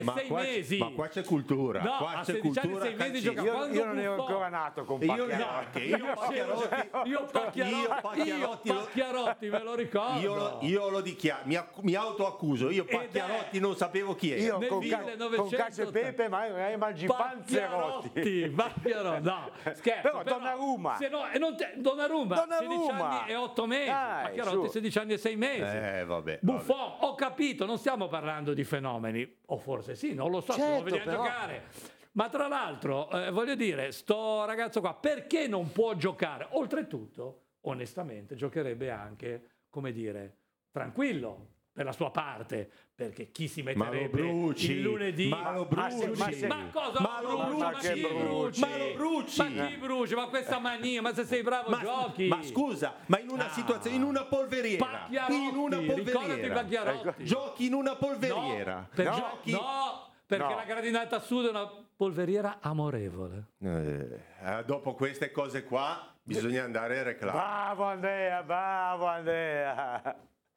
6 mesi. Ma qua c'è cultura. No, qua a c'è 16 anni, cultura 6 mesi calcistica. giocava. Io non ero ancora nato con Pacchiarotti. Io Pacchiarotti me lo ricordo. Io lo dichiaro, mi autoaccuso. Io Pacchiarotti non sapevo chi era. Io Nel con 1980. Cacio e Pepe, ma mangi Panzerotti. Pacchiarotti, no, scherzo. Però Donnarumma. Se no, Donnarumma, 16 anni e 8 mesi. Dai, Pacchiarotti, su. 16 anni e 6 mesi. Vabbè. Buffon, ho capito, non stiamo parlando di fenomeni, o forse sì, non lo so, se Certo, lo vediamo però. giocare. Ma tra l'altro, voglio dire, sto ragazzo qua, perché non può giocare? Oltretutto, onestamente, giocherebbe anche, come dire, tranquillo per la sua parte, perché chi si metterebbe il lunedì? Ma lo bruci. Ma cosa Ma lo bruci. Ma chi bruci? Ma lo bruci. Ma chi bruci? Ma questa mania, ma se sei bravo giochi. Ma scusa, ma in una situazione, in una polveriera. Pacchiarotti, In una ricordati polveriera. Pacchiarotti. Giochi in una polveriera. Perché No. la gradinata sud è una polveriera amorevole. Dopo queste cose qua bisogna andare a reclamare. Bravo Andrea.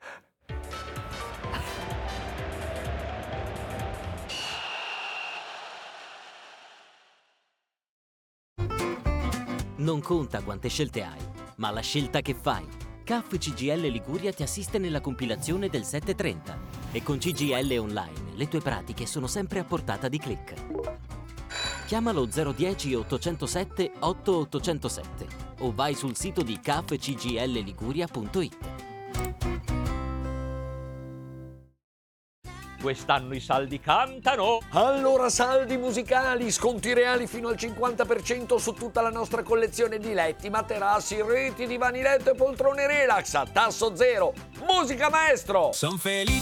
Non conta quante scelte hai, ma la scelta che fai. CAF CGL Liguria ti assiste nella compilazione del 730 e con CGL Online le tue pratiche sono sempre a portata di click. Chiamalo 010 807 8807 o vai sul sito di cafcglliguria.it. Quest'anno i saldi cantano. Allora saldi musicali, sconti reali fino al 50% su tutta la nostra collezione di letti, materassi, reti, divani letto e poltrone relax a tasso zero. Musica maestro! Son felice